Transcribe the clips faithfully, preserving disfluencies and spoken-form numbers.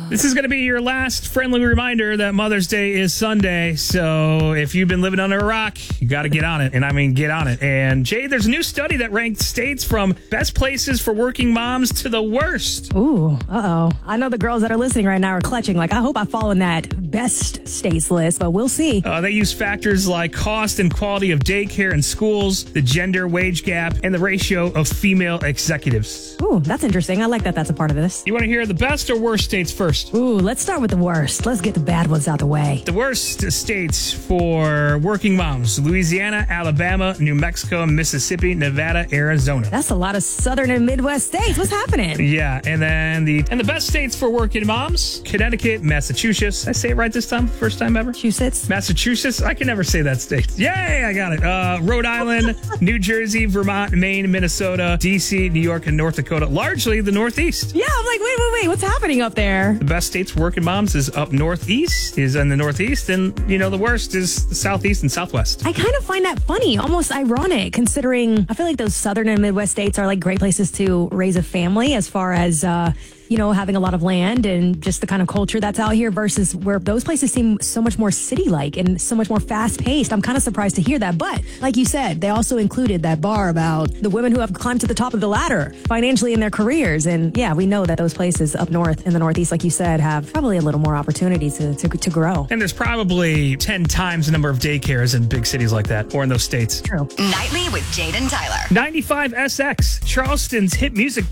This is going to be your last friendly reminder that Mother's Day is Sunday. So if you've been living under a rock, you got to get on it. And I mean, get on it. And Jay, there's a new study that ranked states from best places for working moms to the worst. Ooh, uh-oh. I know the girls that are listening right now are clutching. Like, I hope I fall in that best states list, but we'll see. Uh, they use factors like cost and quality of daycare and schools, the gender wage gap, and the ratio of female executives. Ooh, that's interesting. I like that that's a part of this. You want to hear the best or worst states first? Ooh, let's start with the worst. Let's get the bad ones out the way. The worst states for working moms: Louisiana, Alabama, New Mexico, Mississippi, Nevada, Arizona. That's a lot of southern and Midwest states. What's happening? Yeah, and then the and the best states for working moms: Connecticut, Massachusetts. Did I say it right this time? First time ever? Massachusetts. Massachusetts? I can never say that state. Yay, I got it. Uh, Rhode Island, New Jersey, Vermont, Maine, Minnesota, D C, New York, and North Dakota. Largely the Northeast. Yeah, I'm like, wait, wait, wait. What's happening up there? The best states for working moms is up northeast, is in the Northeast, and, you know, the worst is the Southeast and Southwest. I kind of find that funny, almost ironic, considering I feel like those southern and Midwest states are like great places to raise a family as far as, uh, you know, having a lot of land and just the kind of culture that's out here versus where those places seem so much more city-like and so much more fast-paced. I'm kind of surprised to hear that. But like you said, they also included that bar about the women who have climbed to the top of the ladder financially in their careers. And yeah, we know that those places up north in the Northeast, like you said, have probably a little more opportunity to, to, to grow. And there's probably ten times the number of daycares in big cities like that or in those states. True. Nightly with Jaden Tyler. ninety-five S X, Charleston's hit music.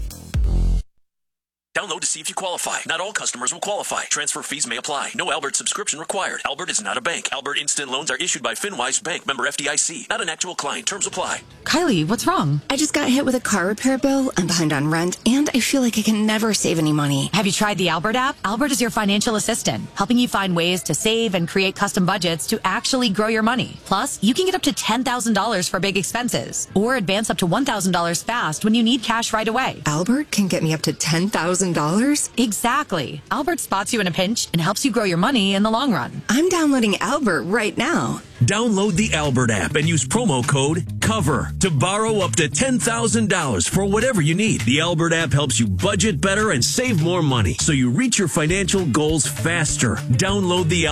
Download to see if you qualify. Not all customers will qualify. Transfer fees may apply. No Albert subscription required. Albert is not a bank. Albert Instant Loans are issued by FinWise Bank, member F D I C. Not an actual client. Terms apply. Kylie, what's wrong? I just got hit with a car repair bill. I'm behind on rent, and I feel like I can never save any money. Have you tried the Albert app? Albert is your financial assistant, helping you find ways to save and create custom budgets to actually grow your money. Plus, you can get up to ten thousand dollars for big expenses, or advance up to one thousand dollars fast when you need cash right away. Albert can get me up to ten thousand dollars? Exactly. Albert spots you in a pinch and helps you grow your money in the long run. I'm downloading Albert right now. Download the Albert app and use promo code COVER to borrow up to ten thousand dollars for whatever you need. The Albert app helps you budget better and save more money so you reach your financial goals faster. Download the